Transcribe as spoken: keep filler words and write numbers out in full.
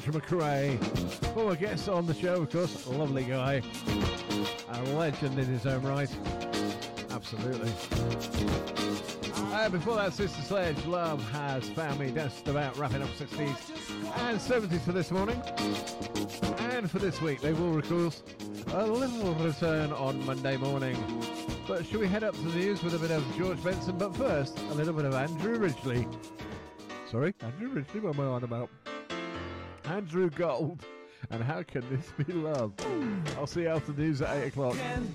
Roger McRae, former guest on the show, of course, a lovely guy, a legend in his own right, absolutely. Uh, before that, Sister Sledge, Love Has Found Me, just about wrapping up sixties and seventies for this morning. And for this week, they will, of course, a little return on Monday morning. But should we head up to the news with a bit of George Benson? But first, a little bit of Andrew Ridgeley. Sorry, Andrew Ridgeley, what am I on about? Andrew Gold. And How Can This Be Love? I'll see you after the news at eight o'clock. Can